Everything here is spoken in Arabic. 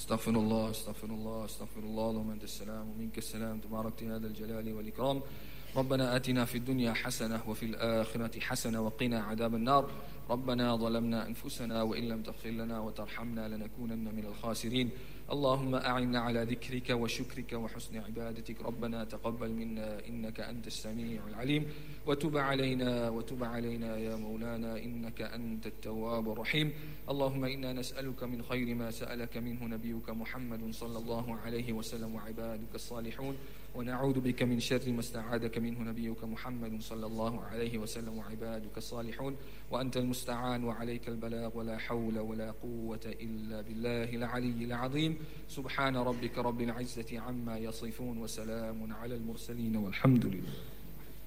استغفر الله استغفر الله استغفر الله. اللهم أنت السلام ومنك السلام، تباركت يا ذا الجلال والإكرام. ربنا آتنا في الدنيا حسنة وفي الآخرة حسنة وقنا عذاب النار. ربنا ظلمنا أنفسنا وإن لم تغفر لنا وترحمنا لنكونن من الخاسرين. اللهم أعنا على ذكرك وشكرك وحسن عبادتك. ربنا تقبل منا إنك أنت السميع العليم، وتب علينا يا مولانا إنك أنت التواب الرحيم. اللهم إنا نسألك من خير ما سألك منه نبيك محمد صلى الله عليه وسلم وعبادك الصالحون، ونعوذ بك من شر ما استعاذك منه نبيك محمد صلى الله عليه وسلم وعبادك الصالحون، وأنت المستعان وعليك البلاغ، ولا حول ولا قوة إلا بالله العلي العظيم. سبحان ربك رب العزة عما يصفون، وسلام على المرسلين، والحمد لله.